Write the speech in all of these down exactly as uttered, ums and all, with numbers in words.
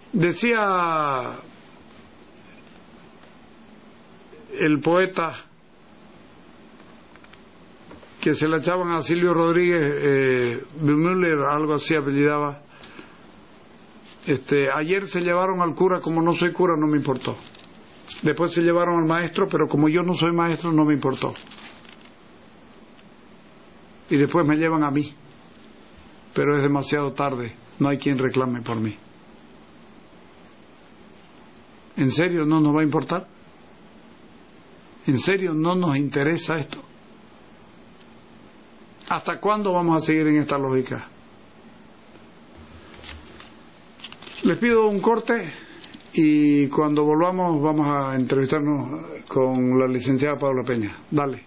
Decía el poeta que se la echaban a Silvio Rodríguez, eh, Müller, algo así apellidaba. Este, ayer se llevaron al cura, como no soy cura no me importó. Después se llevaron al maestro, pero como yo no soy maestro no me importó. Y después me llevan a mí. Pero es demasiado tarde, no hay quien reclame por mí. ¿En serio no nos va a importar? ¿En serio no nos interesa esto? ¿Hasta cuándo vamos a seguir en esta lógica? Les pido un corte y cuando volvamos vamos a entrevistarnos con la licenciada Paula Peña. Dale.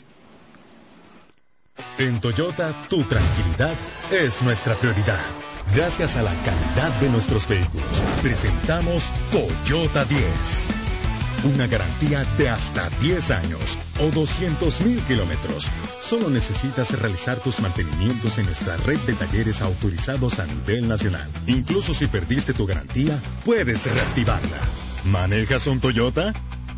En Toyota, tu tranquilidad es nuestra prioridad. Gracias a la calidad de nuestros vehículos, presentamos Toyota diez. Una garantía de hasta diez años o doscientos mil kilómetros. Solo necesitas realizar tus mantenimientos en nuestra red de talleres autorizados a nivel nacional. Incluso si perdiste tu garantía, puedes reactivarla. ¿Manejas un Toyota?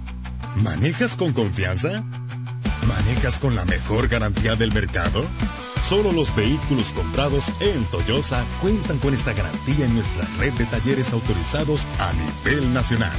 ¿Manejas con confianza? ¿Manejas con la mejor garantía del mercado? Solo los vehículos comprados en Toyota cuentan con esta garantía en nuestra red de talleres autorizados a nivel nacional.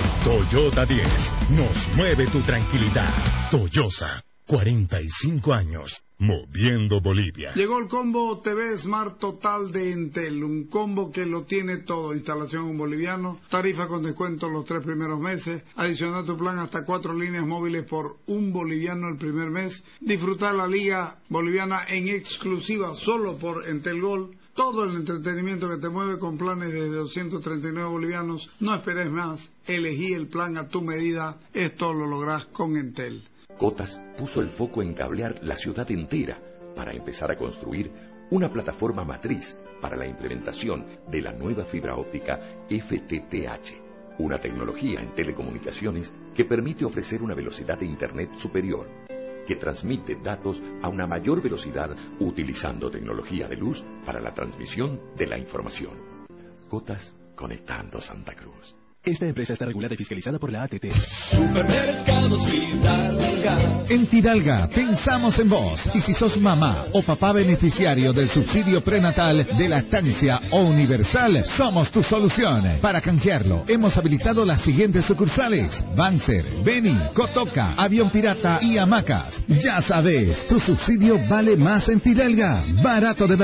Toyota diez, nos mueve tu tranquilidad. Toyota, cuarenta y cinco años, moviendo Bolivia. Llegó el combo T V Smart Total de Entel, un combo que lo tiene todo: instalación en boliviano, tarifa con descuento los tres primeros meses, adicionar tu plan hasta cuatro líneas móviles por un boliviano el primer mes, disfrutar la liga boliviana en exclusiva solo por Entel Gold, todo el entretenimiento que te mueve con planes desde doscientos treinta y nueve bolivianos. No esperes más, elegí el plan a tu medida, esto lo lográs con Entel. Cotas puso el foco en cablear la ciudad entera para empezar a construir una plataforma matriz para la implementación de la nueva fibra óptica F T T H, una tecnología en telecomunicaciones que permite ofrecer una velocidad de Internet superior, que transmite datos a una mayor velocidad utilizando tecnología de luz para la transmisión de la información. Cotas, conectando Santa Cruz. Esta empresa está regulada y fiscalizada por la A T T. Supermercados Fidalga. En Fidalga pensamos en vos. Y si sos mamá o papá beneficiario del subsidio prenatal de lactancia o universal, somos tu solución. Para canjearlo, hemos habilitado las siguientes sucursales: Banzer, Beni, Cotoca, Avión Pirata y Hamacas. Ya sabes, tu subsidio vale más en Fidalga. Barato de